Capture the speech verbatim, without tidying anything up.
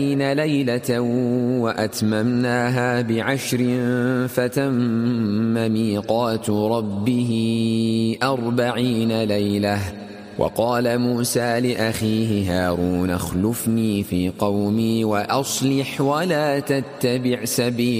ليلة وأتممناها بعشر فتم ميقات ربه أربعين ليلة. وقال موسى لأخيه هارون اخلفني في قومي وأصلح ولا تتبع سبيل